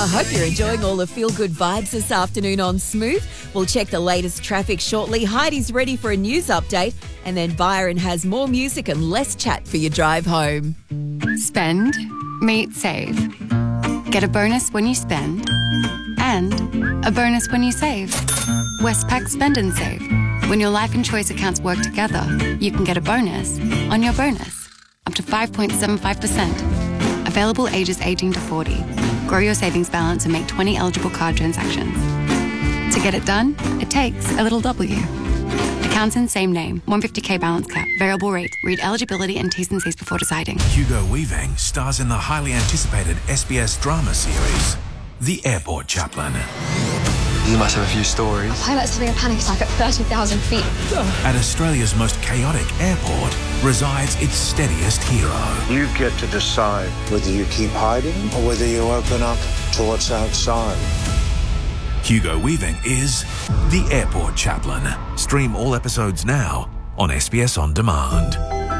I hope you're enjoying all the feel-good vibes this afternoon on Smooth. We'll check the latest traffic shortly. Heidi's ready for a news update. And then Byron has more music and less chat for your drive home. Spend, meet, save. Get a bonus when you spend and a bonus when you save. Westpac Spend and Save. When your life and choice accounts work together, you can get a bonus on your bonus, up to 5.75%. Available ages 18 to 40. Grow your savings balance and make 20 eligible card transactions. To get it done, it takes a little W. Accounts in same name, 150k balance cap, variable rate. Read eligibility and T's and C's before deciding. Hugo Weaving stars in the highly anticipated SBS drama series, The Airport Chaplain. You must have a few stories. A pilot's having a panic attack at 30,000 feet. At Australia's most chaotic airport resides its steadiest hero. You get to decide whether you keep hiding or whether you open up to what's outside. Hugo Weaving is The Airport Chaplain. Stream all episodes now on SBS On Demand.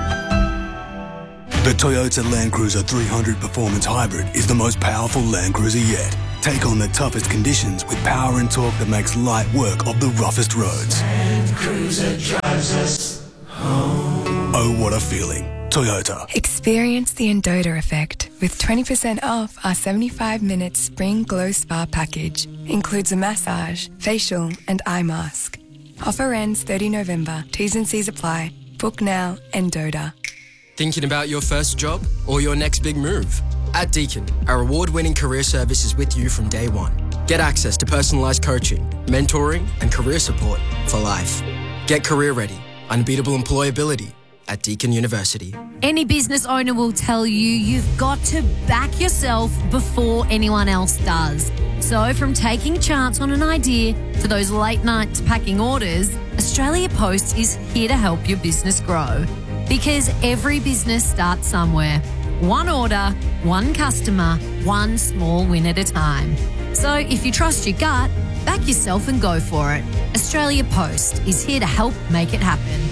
The Toyota Land Cruiser 300 Performance Hybrid is the most powerful Land Cruiser yet. Take on the toughest conditions with power and torque that makes light work of the roughest roads. Land Cruiser drives us home. Oh, what a feeling. Toyota. Experience the Endota effect with 20% off our 75-minute Spring Glow Spa package. Includes a massage, facial and eye mask. Offer ends 30 November. T's and C's apply. Book now, Endota. Thinking about your first job or your next big move? At Deakin, our award-winning career service is with you from day one. Get access to personalised coaching, mentoring and career support for life. Get career ready, unbeatable employability at Deakin University. Any business owner will tell you you've got to back yourself before anyone else does. So from taking a chance on an idea to those late nights packing orders, Australia Post is here to help your business grow. Because every business starts somewhere. One order, one customer, one small win at a time. So if you trust your gut, back yourself and go for it. Australia Post is here to help make it happen.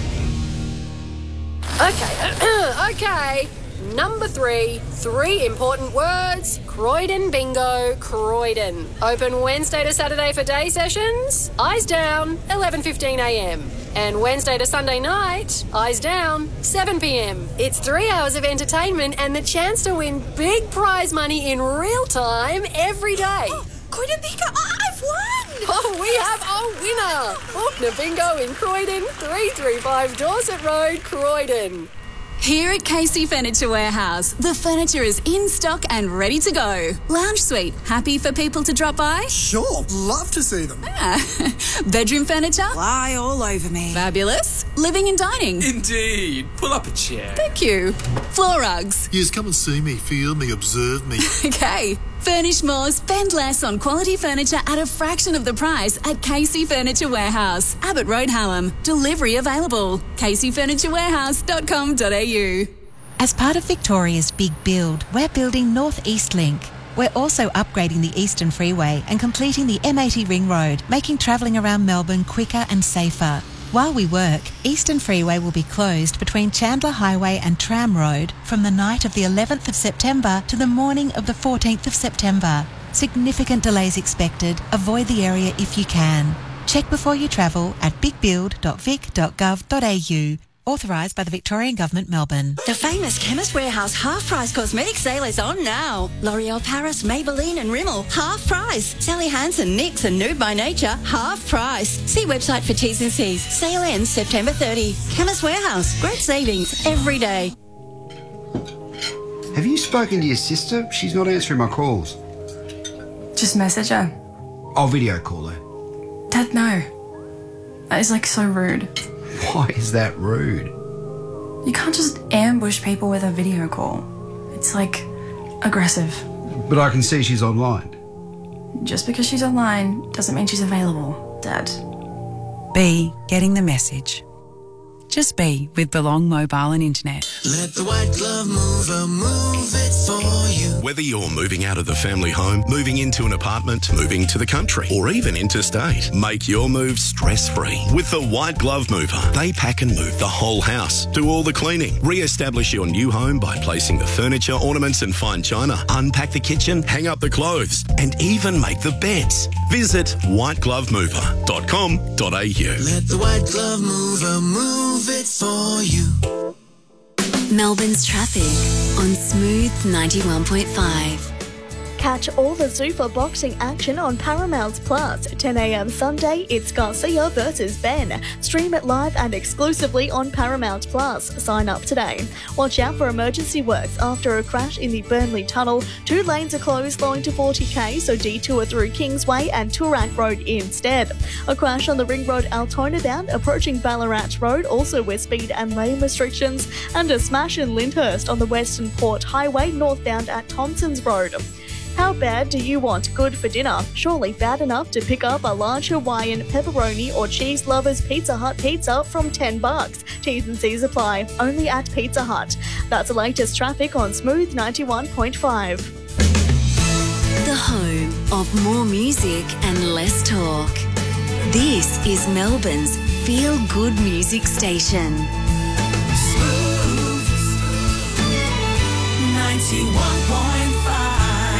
Okay. Number 3 important words. Croydon Bingo, Croydon. Open Wednesday to Saturday for day sessions. Eyes down, 11:15am. And Wednesday to Sunday night, eyes down, 7pm. It's 3 hours of entertainment and the chance to win big prize money in real time every day. Oh, Croydon Bingo, I've won! Oh, we have a winner! Faulkner Bingo in Croydon, 335 Dorset Road, Croydon. Here at Casey Furniture Warehouse, the furniture is in stock and ready to go. Lounge suite, happy for people to drop by? Sure, love to see them. Bedroom furniture? Lie all over me. Fabulous. Living and dining? Indeed. Pull up a chair. Thank you. Floor rugs? Yes, come and see me, feel me, observe me. Okay. Furnish more, spend less on quality furniture at a fraction of the price at Casey Furniture Warehouse, Abbott Road, Hallam. Delivery available. caseyfurniturewarehouse.com.au. As part of Victoria's Big Build, we're building North East Link. We're also upgrading the Eastern Freeway and completing the M80 Ring Road, making travelling around Melbourne quicker and safer. While we work, Eastern Freeway will be closed between Chandler Highway and Tram Road from the night of the 11th of September to the morning of the 14th of September. Significant delays expected. Avoid the area if you can. Check before you travel at bigbuild.vic.gov.au. Authorised by the Victorian Government, Melbourne. The famous Chemist Warehouse half-price cosmetic sale is on now. L'Oreal Paris, Maybelline and Rimmel, half price. Sally Hansen, NYX and Nude by Nature, half price. See website for T's and C's. Sale ends September 30. Chemist Warehouse, great savings every day. Have you spoken to your sister? She's not answering my calls. Just message her. I'll video call her. Dad, no. That is so rude. Why is that rude? You can't just ambush people with a video call. It's aggressive. But I can see she's online. Just because she's online doesn't mean she's available, Dad. B, getting the message. Just be with Belong Mobile and Internet. Let the White Glove Mover move it for you. Whether you're moving out of the family home, moving into an apartment, moving to the country, or even interstate, make your move stress-free with the White Glove Mover. They pack and move the whole house, do all the cleaning, re-establish your new home by placing the furniture, ornaments and fine china, unpack the kitchen, hang up the clothes, and even make the beds. Visit whiteglovemover.com.au. Let the White Glove Mover move it for you. Melbourne's traffic on Smooth 91.5. Catch all the Zuffa boxing action on Paramount Plus. 10 a.m. Sunday, it's Garcia versus Ben. Stream it live and exclusively on Paramount Plus. Sign up today. Watch out for emergency works after a crash in the Burnley Tunnel. 2 lanes are closed, slowing to 40k, so detour through Kingsway and Toorak Road instead. A crash on the Ring Road Altona bound approaching Ballarat Road, also with speed and lane restrictions. And a smash in Lyndhurst on the Western Port Highway northbound at Thompsons Road. How bad do you want good for dinner? Surely bad enough to pick up a large Hawaiian pepperoni or cheese lovers Pizza Hut pizza from $10. T's and C's apply. Only at Pizza Hut. That's the latest traffic on Smooth 91.5. The home of more music and less talk. This is Melbourne's feel-good music station. Smooth 91.5.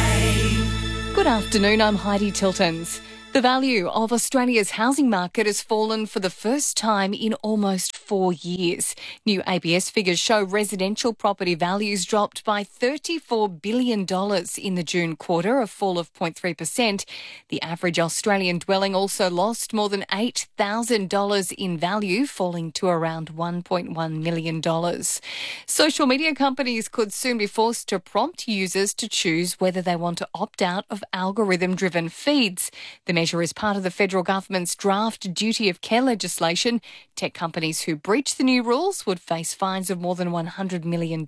Good afternoon, I'm Heidi Tiltons. The value of Australia's housing market has fallen for the first time in almost 4 years. New ABS figures show residential property values dropped by $34 billion in the June quarter, a fall of 0.3%. The average Australian dwelling also lost more than $8,000 in value, falling to around $1.1 million. Social media companies could soon be forced to prompt users to choose whether they want to opt out of algorithm-driven feeds. The measure is part of the federal government's draft duty of care legislation. Tech companies who breach the new rules would face fines of more than $100 million.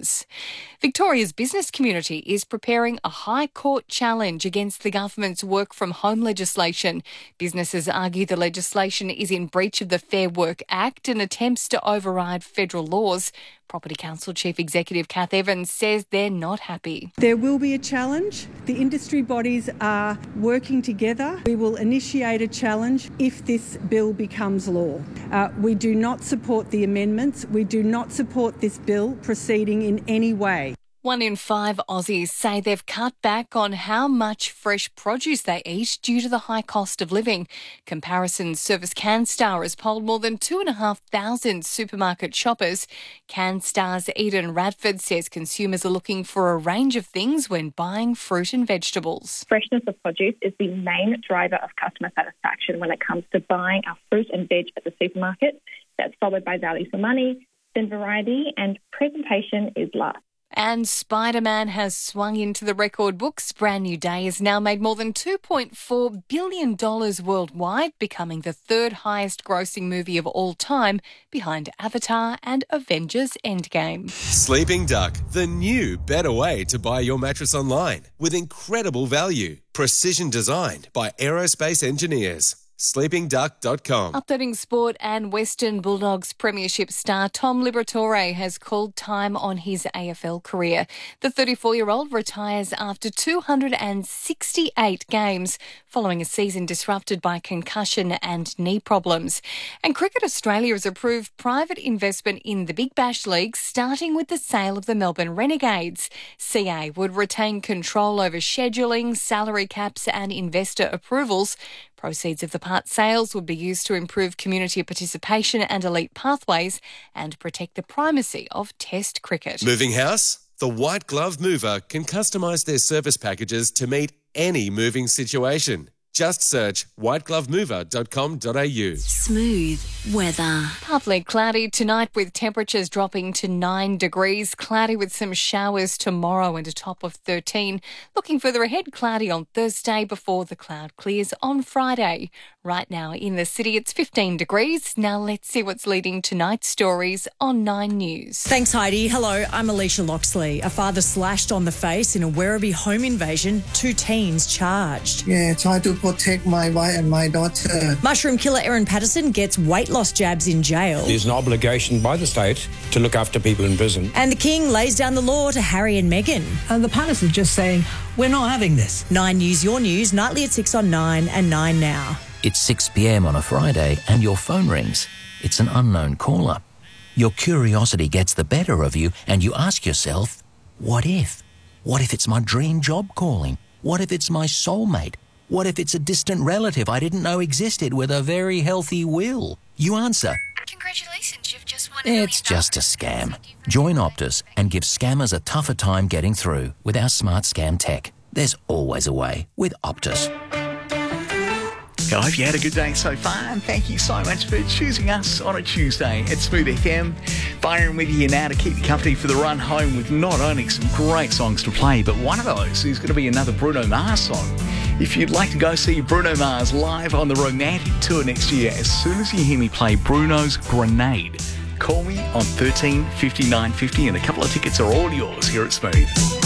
Victoria's business community is preparing a High Court challenge against the government's work from home legislation. Businesses argue the legislation is in breach of the Fair Work Act and attempts to override federal laws. Property Council Chief Executive Kath Evans says they're not happy. There will be a challenge. The industry bodies are working together. We will initiate a challenge if this bill becomes law. We do not support the amendments. We do not support this bill proceeding in any way. 1 in 5 Aussies say they've cut back on how much fresh produce they eat due to the high cost of living. Comparison service CanStar has polled more than 2,500 supermarket shoppers. CanStar's Eden Radford says consumers are looking for a range of things when buying fruit and vegetables. Freshness of produce is the main driver of customer satisfaction when it comes to buying our fruit and veg at the supermarket. That's followed by value for money, then variety, and presentation is last. And Spider-Man has swung into the record books. Brand New Day has now made more than $2.4 billion worldwide, becoming the third highest grossing movie of all time, behind Avatar and Avengers Endgame. Sleeping Duck, the new, better way to buy your mattress online with incredible value. Precision designed by aerospace engineers. SleepingDuck.com. Updating sport, and Western Bulldogs Premiership star Tom Liberatore has called time on his AFL career. The 34-year-old retires after 268 games following a season disrupted by concussion and knee problems. And Cricket Australia has approved private investment in the Big Bash League, starting with the sale of the Melbourne Renegades. CA would retain control over scheduling, salary caps and investor approvals. Proceeds of the part sales would be used to improve community participation and elite pathways and protect the primacy of Test cricket. Moving house? The White Glove Mover can customise their service packages to meet any moving situation. Just search whiteglovemover.com.au. Smooth weather. Partly cloudy tonight with temperatures dropping to 9 degrees. Cloudy with some showers tomorrow and a top of 13. Looking further ahead, cloudy on Thursday before the cloud clears on Friday. Right now in the city, it's 15 degrees. Now let's see what's leading tonight's stories on 9 News. Thanks, Heidi. Hello, I'm Alicia Loxley. A father slashed on the face in a Werribee home invasion. 2 teens charged. Yeah, tried to protect my wife and my daughter. Mushroom killer Erin Patterson gets weight loss jabs in jail. There's an obligation by the state to look after people in prison. And the King lays down the law to Harry and Meghan. And the palace is just saying, we're not having this. 9 News, your news, nightly at 6 on 9 and 9 now. It's 6 p.m. on a Friday and your phone rings. It's an unknown caller. Your curiosity gets the better of you and you ask yourself, what if? What if it's my dream job calling? What if it's my soulmate? What if it's a distant relative I didn't know existed with a very healthy will? You answer, congratulations, you've just won it's just a scam. Join Optus and give scammers a tougher time getting through with our smart scam tech. There's always a way with Optus. I hope you had a good day so far, and thank you so much for choosing us on a Tuesday at Smooth FM. Byron with you now to keep you company for the run home with not only some great songs to play, but one of those is going to be another Bruno Mars song. If you'd like to go see Bruno Mars live on the Romantic Tour next year, as soon as you hear me play Bruno's Grenade, call me on 13 59 50 and a couple of tickets are all yours here at Smooth.